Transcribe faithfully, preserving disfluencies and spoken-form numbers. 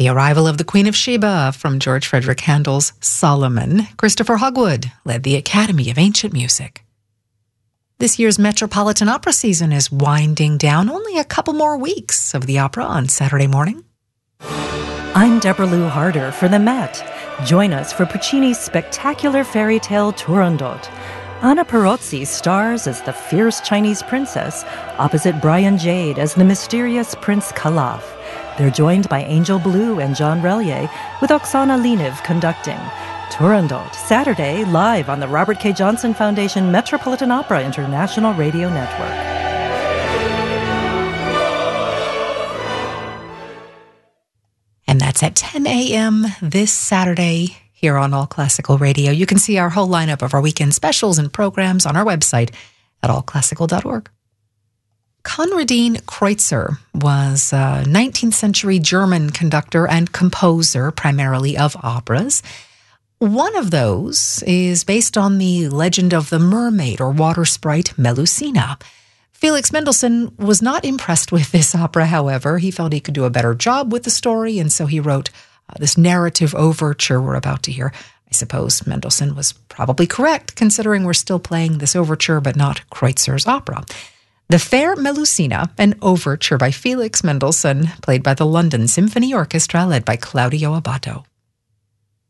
The Arrival of the Queen of Sheba from George Frederick Handel's Solomon. Christopher Hogwood led the Academy of Ancient Music. This year's Metropolitan Opera season is winding down. Only a couple more weeks of the opera on Saturday morning. I'm Deborah Lou Harder for the Met. Join us for Puccini's spectacular fairy tale Turandot. Anna Perozzi stars as the fierce Chinese princess, opposite Brian Jade as the mysterious Prince Calaf. They're joined by Angel Blue and John Relier, with Oksana Leniv conducting. Turandot, Saturday, live on the Robert K. Johnson Foundation Metropolitan Opera International Radio Network. And that's at ten a.m. this Saturday here on All Classical Radio. You can see our whole lineup of our weekend specials and programs on our website at all classical dot org. Konradin Kreutzer was a nineteenth century German conductor and composer, primarily of operas. One of those is based on the legend of the mermaid or water sprite Melusina. Felix Mendelssohn was not impressed with this opera, however. He felt he could do a better job with the story, and so he wrote uh, this narrative overture we're about to hear. I suppose Mendelssohn was probably correct, considering we're still playing this overture, but not Kreutzer's opera. The Fair Melusina, an overture by Felix Mendelssohn, played by the London Symphony Orchestra, led by Claudio Abbado.